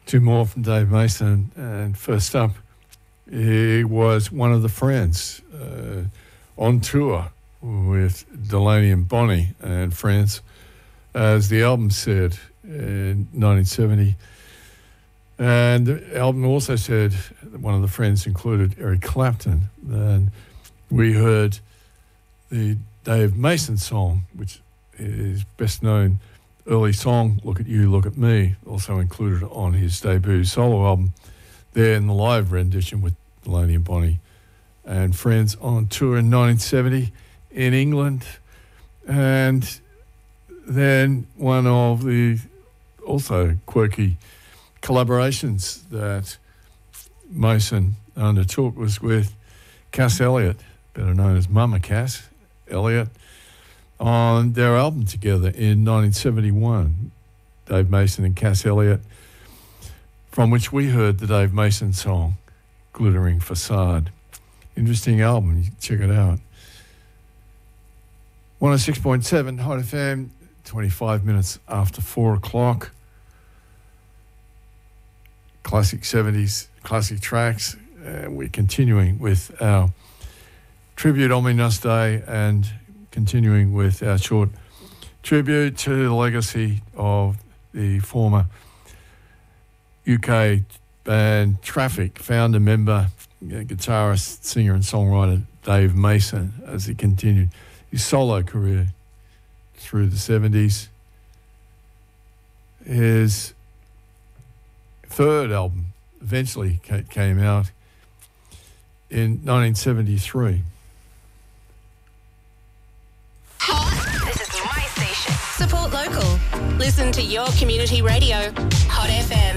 Two more from Dave Mason. And first up, he was one of the Friends on tour with Delaney and Bonnie and Friends, as the album said in 1970. And the album also said that one of the Friends included Eric Clapton. And we heard the Dave Mason song, which is best known early song, Look at You, Look at Me, also included on his debut solo album, there in the live rendition with Delaney and Bonnie and Friends on tour in 1970 in England. And then one of the also quirky collaborations that Mason undertook was with Cass Elliot, better known as Mama Cass Elliot, on their album together in 1971, Dave Mason and Cass Elliot, from which we heard the Dave Mason song, Glittering Facade. Interesting album, you can check it out. 106.7 Hot FM, 25 minutes after 4 o'clock. Classic 70s, classic tracks. We're continuing with our tribute Omnibus Day and continuing with our short tribute to the legacy of the former UK band Traffic founder, member, guitarist, singer and songwriter Dave Mason, as he continued his solo career through the 70s. His third album eventually came out in 1973. This is my station. Support local. Listen to your community radio. Hot FM.